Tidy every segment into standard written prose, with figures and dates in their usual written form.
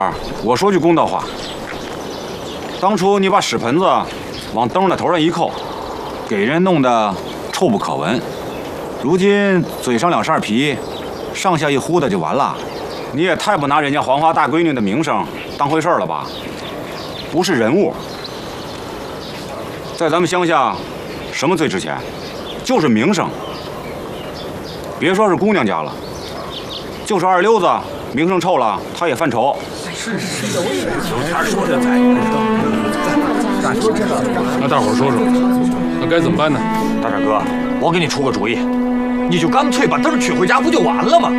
我说句公道话，当初你把屎盆子往灯的头上一扣，给人弄得臭不可闻，如今嘴上两扇皮，上下一呼的就完了，你也太不拿人家黄花大闺女的名声当回事了吧？不是人物，在咱们乡下，什么最值钱？就是名声。别说是姑娘家了，就是二溜子，名声臭了，他也犯愁。 是，有他说的在。 那大伙儿说说，那该怎么办呢？ 大帅哥，我给你出个主意，你就干脆把灯取回家，不就完了吗？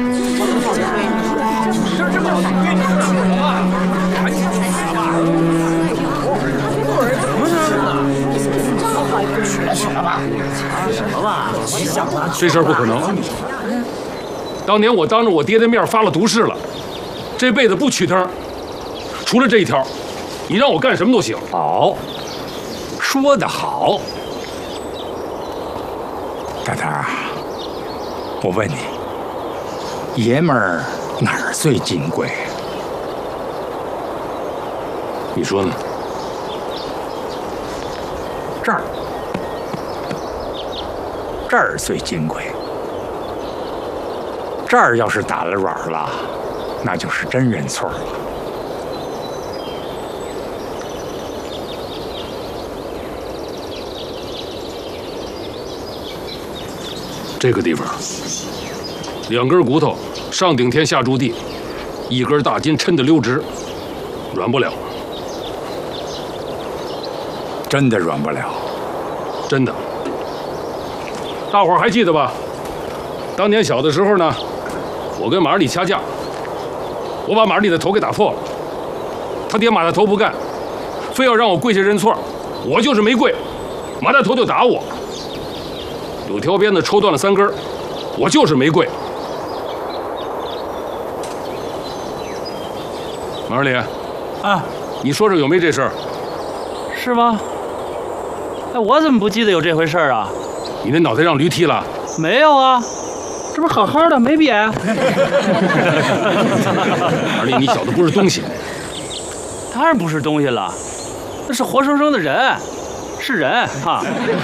这事儿不可能。当年我当着我爹的面发了毒誓了，这辈子不取灯，除了这一条，你让我干什么都行。 好，说得好，大头儿，我问你，爷们儿哪儿最金贵？ 你说呢？ 这儿，这儿最金贵。这儿要是打了软了，那就是真认错了。 这个地方，两根骨头上顶天下柱地，一根大筋抻得溜直，软不了。 真的软不了， 真的。大伙儿还记得吧？当年小的时候呢，我跟马里掐架，我把马里的头给打破了，他爹马大头不干，非要让我跪下认错，我就是没跪，马大头就打我，柳条鞭子抽断了3根，我就是没跪。马里， 啊， 你说说有没这事儿？ 是吗？哎，我怎么不记得有这回事儿啊？ 你那脑袋让驴踢了？ 没有啊，这不是好好的，没瘪。 马里，你小子不是东西。 当然不是东西了，那是活生生的人，是人哈。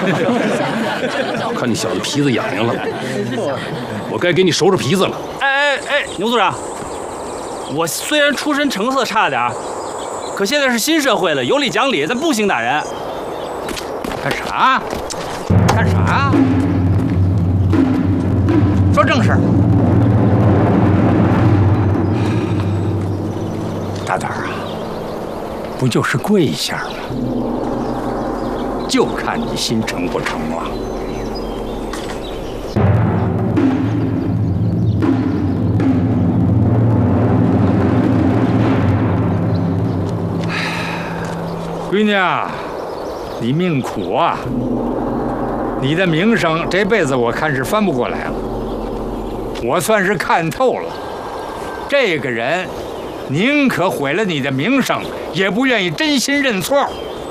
看你小子皮子痒痒了，我该给你收拾皮子了。 哎，牛组长，我虽然出身成色差点，可现在是新社会了，有理讲理，咱不行打人。 干啥？干啥？说正事儿。大胆儿啊，不就是跪一下吗？就看你心诚不诚了。闺女啊，你命苦啊！你的名声这辈子我看是翻不过来了。我算是看透了，这个人宁可毁了你的名声，也不愿意真心认错。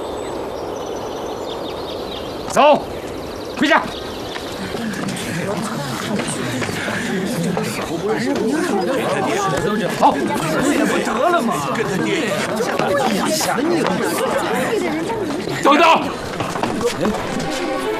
走，回家。好， 得了嘛，跟他爹一样。 等等！